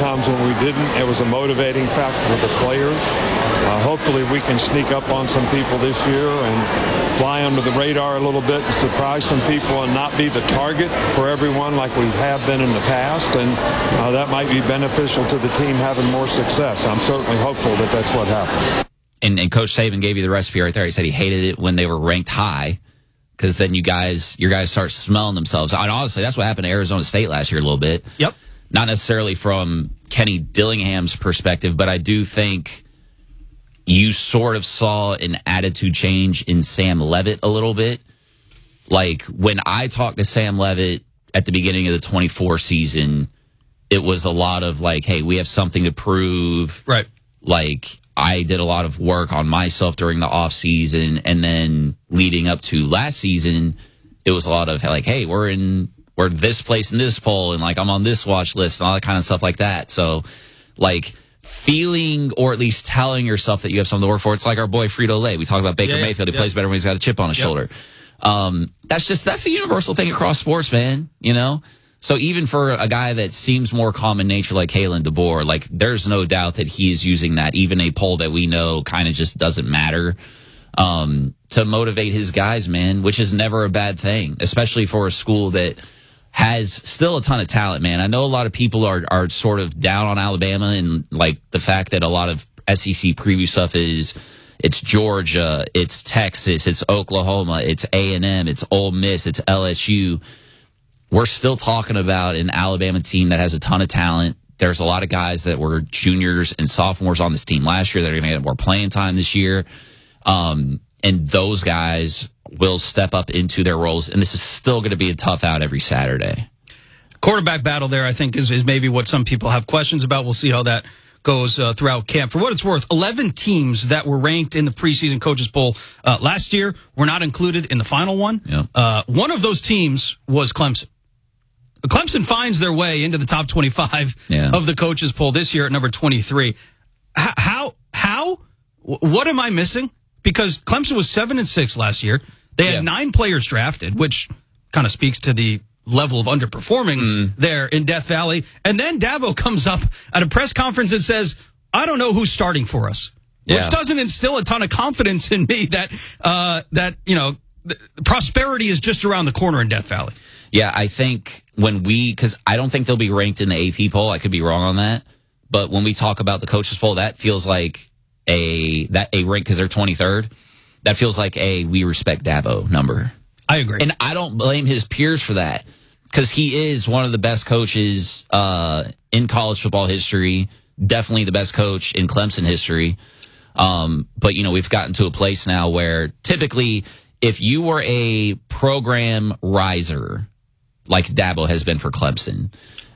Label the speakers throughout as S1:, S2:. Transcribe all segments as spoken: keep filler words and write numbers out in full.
S1: times when we didn't, it was a motivating factor for the players. Uh, hopefully we can sneak up on some people this year and fly under the radar a little bit and surprise some people and not be the target for everyone like we have been in the past. And uh, that might be beneficial to the team having more success. I'm certainly hopeful that that's what happens.
S2: And, and Coach Saban gave you the recipe right there. He said he hated it when they were ranked high because then you guys, your guys start smelling themselves. And honestly, that's what happened to Arizona State last year a little bit.
S3: Yep.
S2: Not necessarily from Kenny Dillingham's perspective, but I do think you sort of saw an attitude change in Sam Leavitt a little bit. Like, when I talked to Sam Leavitt at the beginning of the twenty-four season, it was a lot of like, hey, we have something to prove.
S3: Right.
S2: Like, I did a lot of work on myself during the off season, and then leading up to last season, it was a lot of like, hey, we're in we're this place in this poll, and like I'm on this watch list and all that kind of stuff like that. So, like, feeling or at least telling yourself that you have something to work for. It's like our boy Frito-Lay. We talk about Baker
S3: yeah, yeah,
S2: Mayfield. He
S3: yeah.
S2: plays better when he's got a chip on his
S3: yep.
S2: shoulder. Um, that's just that's a universal thing across sports, man. You know. So even for a guy that seems more calm in nature like Kalen DeBoer, like there's no doubt that he is using that, even a poll that we know kind of just doesn't matter, um, to motivate his guys, man, which is never a bad thing, especially for a school that has still a ton of talent, man. I know a lot of people are are sort of down on Alabama and like the fact that a lot of S E C preview stuff is it's Georgia, it's Texas, it's Oklahoma, it's A and M, it's Ole Miss, it's L S U. We're still talking about an Alabama team that has a ton of talent. There's a lot of guys that were juniors and sophomores on this team last year that are going to get more playing time this year. Um, and those guys will step up into their roles. And this is still going to be a tough out every Saturday.
S3: Quarterback battle there, I think, is, is maybe what some people have questions about. We'll see how that goes uh, throughout camp. For what it's worth, eleven teams that were ranked in the preseason coaches poll uh, last year were not included in the final one.
S2: Yep.
S3: Uh, one of those teams was Clemson. Clemson finds their way into the top twenty-five
S2: yeah.
S3: of the coaches poll this year at number twenty-three. How, how, how, what am I missing? Because Clemson was seven and six last year. They had yeah. nine players drafted, which kind of speaks to the level of underperforming mm. there in Death Valley. And then Dabo comes up at a press conference and says, I don't know who's starting for us,
S2: yeah.
S3: which doesn't instill a ton of confidence in me that, uh, that, you know, prosperity is just around the corner in Death Valley.
S2: Yeah, I think when we, because I don't think they'll be ranked in the A P poll. I could be wrong on that. But when we talk about the coaches poll, that feels like a, that a rank because they're twenty-third. That feels like a we respect Dabo number.
S3: I agree.
S2: And I don't blame his peers for that because he is one of the best coaches uh, in college football history, definitely the best coach in Clemson history. Um, but, you know, we've gotten to a place now where typically if you were a program riser, like Dabo has been for Clemson,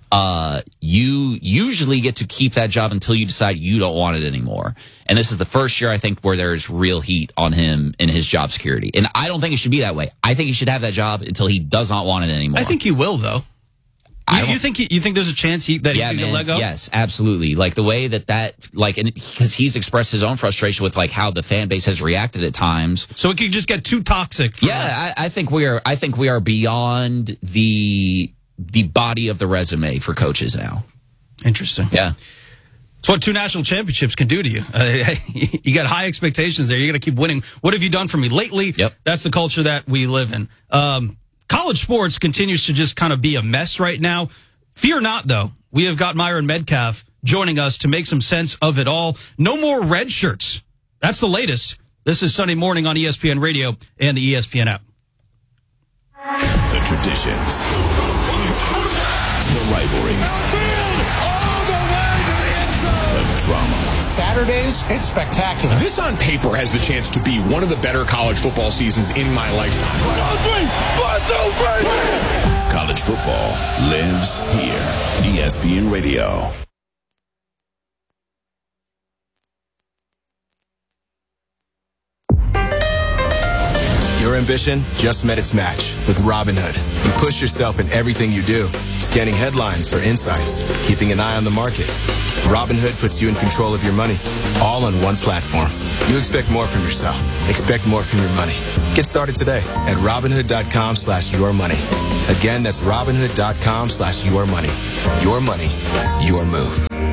S2: uh, you usually get to keep that job until you decide you don't want it anymore. And this is the first year, I think, where there's real heat on him and his job security. And I don't think it should be that way. I think he should have that job until he does not want it anymore.
S3: I think he will, though. You, you think he, you think there's a chance he, that
S2: yeah,
S3: he can
S2: man,
S3: let go?
S2: Yes, absolutely. Like the way that that, like, and because he's expressed his own frustration with like how the fan base has reacted at times.
S3: So it could just get too toxic. For
S2: yeah, I, I think we are. I think we are beyond the the body of the resume for coaches now.
S3: Interesting.
S2: Yeah.
S3: It's what two national championships can do to you. Uh, you got high expectations there. You're going to keep winning. What have you done for me lately?
S2: Yep.
S3: That's the culture that we live in. Um, college sports continues to just kind of be a mess right now. Fear not, though. We have got Myron Metcalf joining us to make some sense of it all. No more red shirts. That's the latest. This is Sunday Morning on E S P N Radio and the E S P N app.
S4: The traditions. The rivalries. Drama.
S5: Saturdays, it's spectacular.
S6: This on paper has the chance to be one of the better college football seasons in my lifetime.
S4: One, three, one, two, three. College football lives here. E S P N Radio.
S7: Your ambition just met its match with Robinhood. You push yourself in everything you do, scanning headlines for insights, keeping an eye on the market. Robinhood puts you in control of your money, all on one platform. You expect more from yourself. Expect more from your money. Get started today at Robinhood.com slash your money. Again, that's Robinhood.com slash your money. Your money, your move.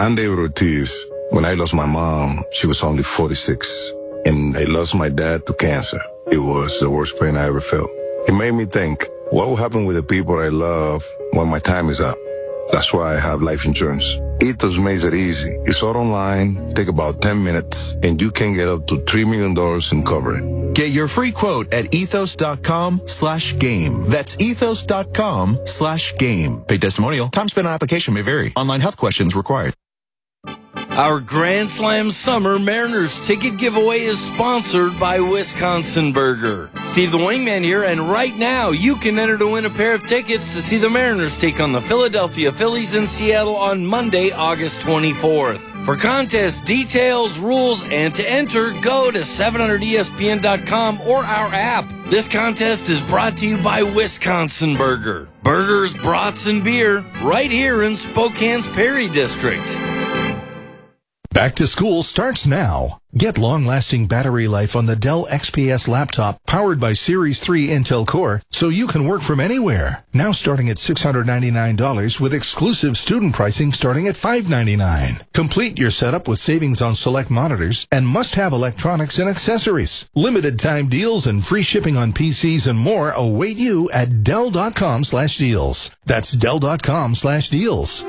S8: I'm David Ortiz. When I lost my mom, she was only forty-six. And I lost my dad to cancer. It was the worst pain I ever felt. It made me think, what will happen with the people I love when my time is up? That's why I have life insurance. Ethos makes it easy. It's all online, take about ten minutes, and you can get up to three million dollars in coverage.
S9: Get your free quote at ethos.com slash game. That's ethos.com slash game. Paid testimonial. Time spent on application may vary. Online health questions required.
S10: Our Grand Slam Summer Mariners ticket giveaway is sponsored by Wisconsin Burger. Steve the Wingman here, and right now you can enter to win a pair of tickets to see the Mariners take on the Philadelphia Phillies in Seattle on Monday, August twenty-fourth. For contest details, rules, and to enter, go to seven hundred E S P N dot com or our app. This contest is brought to you by Wisconsin Burger. Burgers, brats, and beer right here in Spokane's Perry District.
S11: Back to school starts now. Get long-lasting battery life on the Dell X P S laptop powered by Series three Intel Core so you can work from anywhere. Now starting at six hundred ninety-nine dollars with exclusive student pricing starting at five hundred ninety-nine dollars. Complete your setup with savings on select monitors and must-have electronics and accessories. Limited time deals and free shipping on P Cs and more await you at Dell.com slash deals. That's Dell.com slash deals.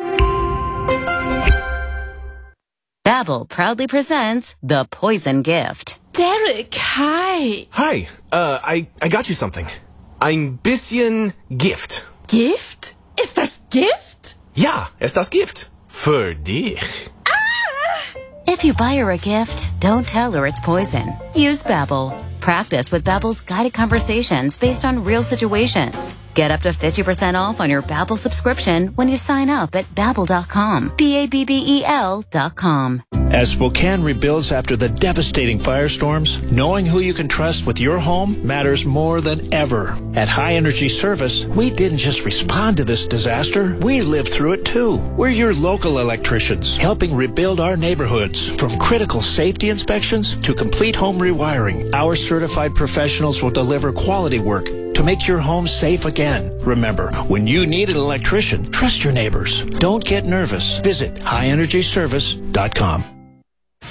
S12: Babbel proudly presents The Poison Gift.
S13: Derek, hi.
S7: Hi, uh, I, I got you something. Ein bisschen Gift.
S13: Gift? Ist das Gift?
S7: Ja, ist das Gift. Für dich.
S12: Ah! If you buy her a gift, don't tell her it's poison. Use Babbel. Practice with Babbel's guided conversations based on real situations. Get up to fifty percent off on your Babbel subscription when you sign up at Babbel dot com. B A B B E L dot com.
S14: As Spokane rebuilds after the devastating firestorms, knowing who you can trust with your home matters more than ever. At High Energy Service, we didn't just respond to this disaster, we lived through it too. We're your local electricians, helping rebuild our neighborhoods. From critical safety inspections to complete home rewiring, our certified professionals will deliver quality work to make your home safe again. Remember, when you need an electrician, trust your neighbors. Don't get nervous. Visit high energy service dot com.